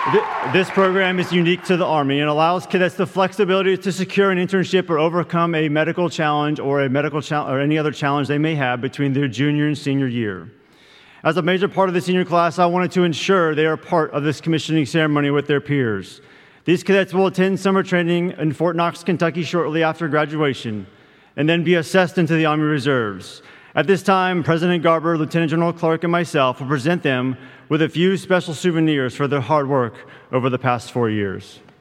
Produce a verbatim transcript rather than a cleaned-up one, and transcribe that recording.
Th- This program is unique to the Army and allows cadets the flexibility to secure an internship or overcome a medical challenge or a medical challenge or any other challenge they may have between their junior and senior year. As a major part of the senior class, I wanted to ensure they are part of this commissioning ceremony with their peers. These cadets will attend summer training in Fort Knox, Kentucky shortly after graduation, and then be assessed into the Army Reserves. At this time, President Garber, Lieutenant General Clark, and myself will present them with a few special souvenirs for their hard work over the past four years.